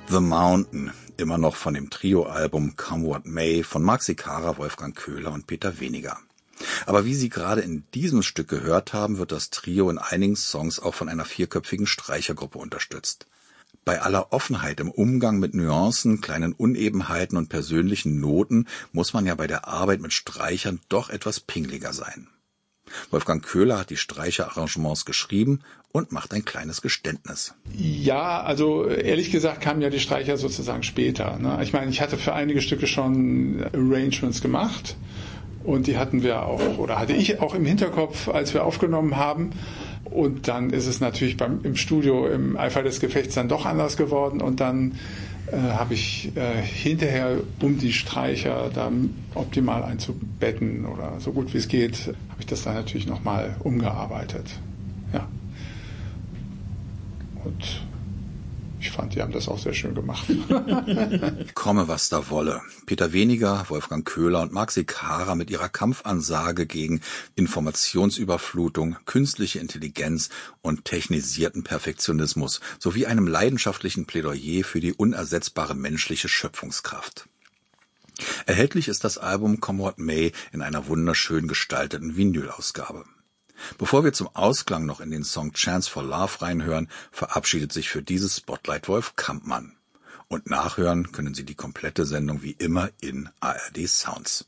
The Mountain, immer noch von dem Trio-Album Come What May von Marc Siccara, Wolfgang Köhler und Peter Weniger. Aber wie Sie gerade in diesem Stück gehört haben, wird das Trio in einigen Songs auch von einer vierköpfigen Streichergruppe unterstützt. Bei aller Offenheit im Umgang mit Nuancen, kleinen Unebenheiten und persönlichen Noten muss man ja bei der Arbeit mit Streichern doch etwas pingliger sein. Wolfgang Köhler hat die Streicherarrangements geschrieben und macht ein kleines Geständnis. Ja, also ehrlich gesagt kamen ja die Streicher sozusagen später. Ne? Ich meine, ich hatte für einige Stücke schon Arrangements gemacht und die hatten wir auch, oder hatte ich auch im Hinterkopf, als wir aufgenommen haben. Und dann ist es natürlich im Studio im Eifer des Gefechts dann doch anders geworden und dann habe ich hinterher, um die Streicher dann optimal einzubetten oder so gut wie es geht, habe ich das dann natürlich nochmal umgearbeitet. Ja. Und ich fand, die haben das auch sehr schön gemacht. Komme, was da wolle. Peter Weniger, Wolfgang Köhler und Marc Siccara mit ihrer Kampfansage gegen Informationsüberflutung, künstliche Intelligenz und technisierten Perfektionismus sowie einem leidenschaftlichen Plädoyer für die unersetzbare menschliche Schöpfungskraft. Erhältlich ist das Album Come What May in einer wunderschön gestalteten Vinylausgabe. Bevor wir zum Ausklang noch in den Song Chance for Love reinhören, verabschiedet sich für dieses Spotlight Wolf Kampmann. Und nachhören können Sie die komplette Sendung wie immer in ARD Sounds.